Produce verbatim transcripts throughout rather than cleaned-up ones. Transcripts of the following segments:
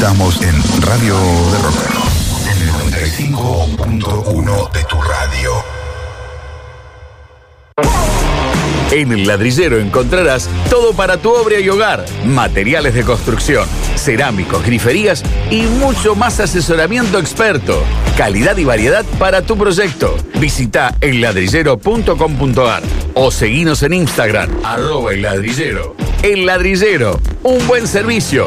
escuchamos en Radio de Rock, en el noventa y cinco punto uno de tu radio. En El Ladrillero encontrarás todo para tu obra y hogar, materiales de construcción, cerámicos, griferías y mucho más asesoramiento experto. Calidad y variedad para tu proyecto. Visita el ladrillero punto com punto a r o seguinos en Instagram, arroba El Ladrillero. El Ladrillero, un buen servicio.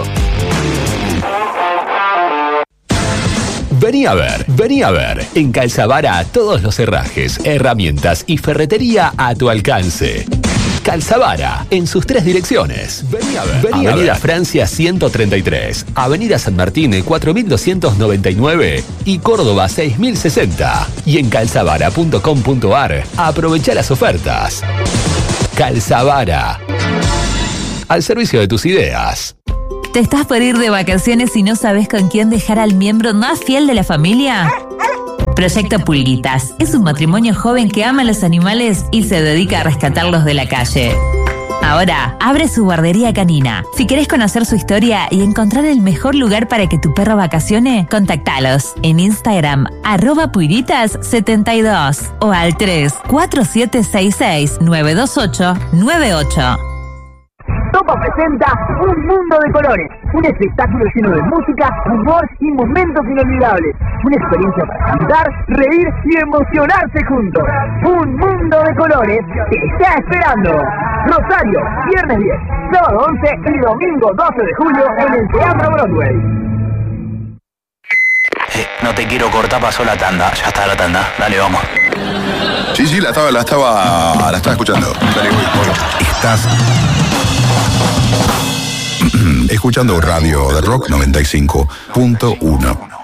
Vení a ver, vení a ver. En Calzavara, todos los herrajes, herramientas y ferretería a tu alcance. Calzavara, en sus tres direcciones. Vení a ver. Vení Avenida a ver. Francia ciento treinta y tres, Avenida San Martín cuatro mil doscientos noventa y nueve y Córdoba seis mil sesenta. Y en calzavara punto com punto a r, aprovecha las ofertas. Calzavara, al servicio de tus ideas. ¿Te estás por ir de vacaciones y no sabes con quién dejar al miembro más fiel de la familia? Proyecto Pulguitas es un matrimonio joven que ama a los animales y se dedica a rescatarlos de la calle. Ahora abre su guardería canina. Si querés conocer su historia y encontrar el mejor lugar para que tu perro vacacione, contactalos en Instagram arroba puiritas setenta y dos o al tres cuatro siete seis seis nueve dos ocho nueve ocho. Topa presenta Un Mundo de Colores, un espectáculo lleno de música, humor y momentos inolvidables. Una experiencia para cantar, reír y emocionarse juntos. Un Mundo de Colores te está esperando. Rosario, viernes diez, sábado once y domingo doce de julio en el Teatro Broadway. Eh, no te quiero cortar, pasó la tanda. Ya está la tanda, dale, vamos. Sí, sí, la estaba, la estaba, la estaba escuchando. Dale, voy, voy. Estás escuchando Radio de Rock noventa y cinco punto uno.